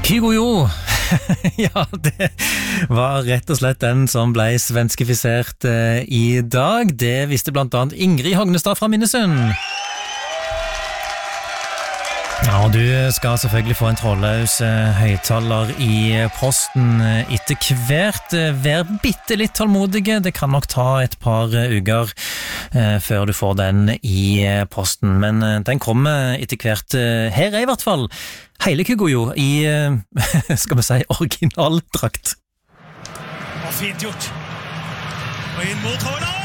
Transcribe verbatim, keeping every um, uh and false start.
Kygo Jo. Ja, det var rett og slett den som ble svenskifisert eh, i dag. Det visste blant annet Ingrid Hognestad fra Minnesund. Ja, og du skal selvfølgelig få en trådløs eh, høyttaler i posten eh, etter hvert. Eh, Vær bitte litt tålmodige, det kan nok ta et par eh, uker eh, før du får den i eh, posten, men eh, den kommer etter hvert. Eh, her er i hvert fall hele Kygo Jo i, eh, skal vi si, originaldrakt. Og fint gjort. Og inn mot Haaland!